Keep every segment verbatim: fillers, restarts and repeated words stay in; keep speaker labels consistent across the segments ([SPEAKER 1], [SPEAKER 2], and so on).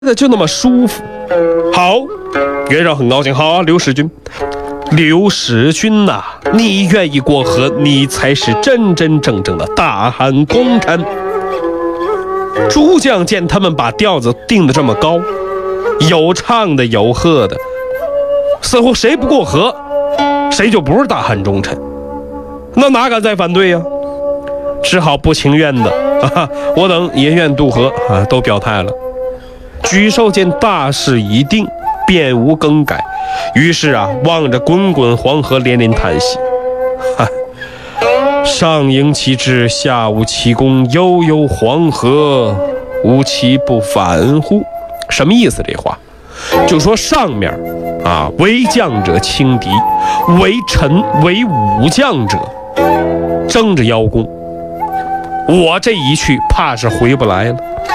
[SPEAKER 1] 的就那么舒服。好，袁绍很高兴。好啊，刘使君，刘使君呐、啊，你愿意过河，你才是真真正正的大汉功臣。诸将见他们把调子定得这么高，有唱的有和的，似乎谁不过河，谁就不是大汉忠臣。那哪敢再反对呀、啊？只好不情愿的啊，我等也愿渡河啊，都表态了。沮授见大事已定，便无更改，于是啊，望着滚滚黄河，连连叹息：哈，上迎其志，下无其功，悠悠黄河，无其不反乎？什么意思？这话就说上面啊，为将者轻敌，为臣为武将者争着邀功。我这一去，怕是回不来了。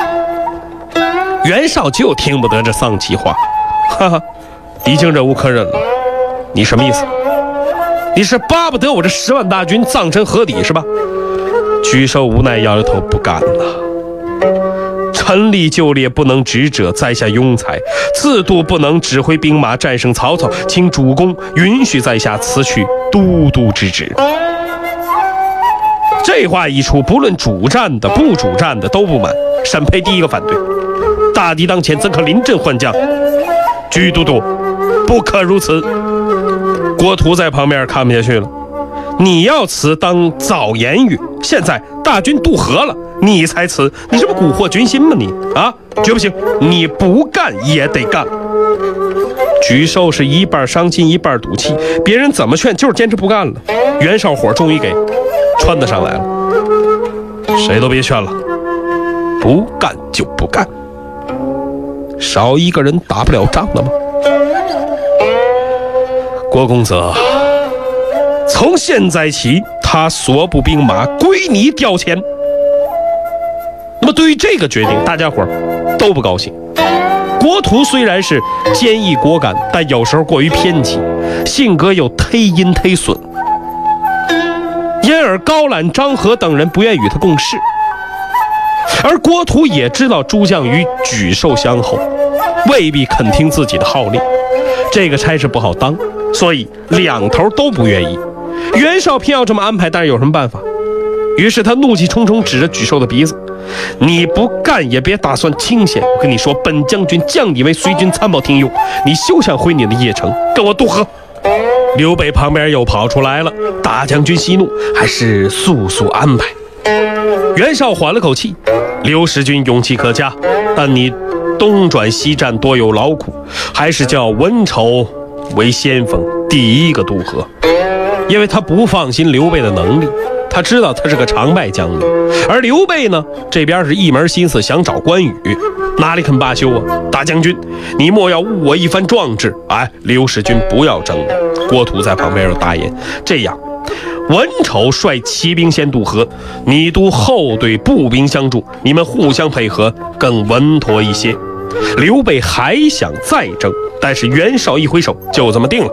[SPEAKER 1] 袁绍就听不得这丧气话，哈哈，已经忍无可忍了。你什么意思？你是巴不得我这十万大军葬身河底是吧？沮授无奈摇摇头，不干了。臣立就列不能执者，在下庸才，自度不能指挥兵马战胜曹操，请主公允许在下辞去都督之职。这话一出，不论主战的不主战的都不满。沈培第一个反对，大敌当前，怎可临阵换将？居都督，不可如此。郭图在旁边看不下去了，你要辞当早言语，现在大军渡河了，你才辞，你这不蛊惑军心吗你？啊，绝不行，你不干也得干。沮授是一半伤心一半赌气，别人怎么劝就是坚持不干了。袁绍火终于给穿得上来了，谁都别劝了，不干就不干，少一个人打不了仗了吗？郭公子，从现在起，他所部兵马归你调遣。那么对于这个决定，大家伙都不高兴。郭图虽然是坚毅果敢，但有时候过于偏激，性格又忒阴忒损，因而高览、张合等人不愿与他共事。而郭图也知道诸将与沮授相厚，未必肯听自己的号令，这个差事不好当，所以两头都不愿意。袁绍偏要这么安排，但是有什么办法？于是他怒气冲冲指着沮授的鼻子：你不干也别打算清闲，我跟你说，本将军降你为随军参谋听用，你休想回你的邺城，跟我渡河。刘备旁边又跑出来了，大将军息怒，还是速速安排。袁绍缓了口气：刘使君勇气可嘉，但你东转西战多有劳苦，还是叫文丑为先锋第一个渡河。因为他不放心刘备的能力，他知道他是个常败将领，而刘备呢，这边是一门心思想找关羽，哪里肯罢休啊？大将军，你莫要误我一番壮志，哎，刘使君不要争了。郭图在旁边又答应，这样，文丑率骑兵先渡河，你督后队步兵相助，你们互相配合，更稳妥一些。刘备还想再争，但是袁绍一挥手，就这么定了。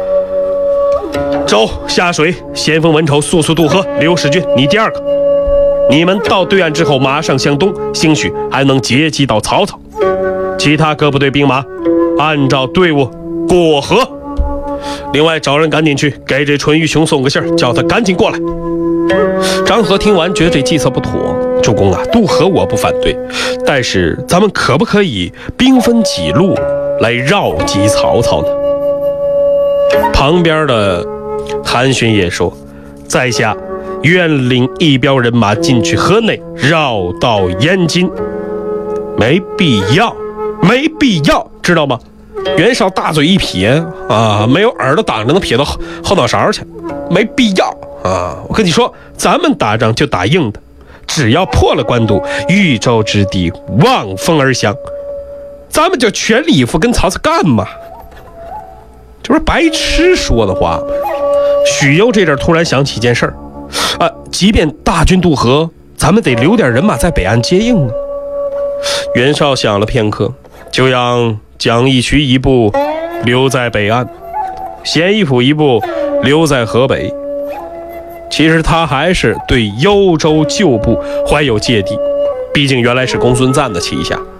[SPEAKER 1] 周下水，先锋文丑速速渡河，刘使君你第二个。你们到对岸之后马上向东，兴许还能截击到曹操。其他各部队兵马按照队伍过河。另外找人赶紧去给这淳于琼送个信，叫他赶紧过来。张合听完觉得这计策不妥，主公啊，渡河我不反对，但是咱们可不可以兵分几路来绕击曹操呢？旁边的韩勋也说，在下愿领一彪人马进去河内，绕道燕津。没必要，没必要，知道吗？袁绍大嘴一撇啊，没有耳朵挡着能撇到后后脑勺去，没必要啊！我跟你说，咱们打仗就打硬的，只要破了官渡，豫州之地望风而降，咱们就全力以赴跟曹操干嘛？这不是白痴说的话吗？许攸这阵突然想起一件事儿，啊，即便大军渡河，咱们得留点人马在北岸接应啊。袁绍想了片刻，就让蒋义渠一部留在北岸，咸义府一部留在河北。其实他还是对幽州旧部怀有芥蒂，毕竟原来是公孙瓒的旗下。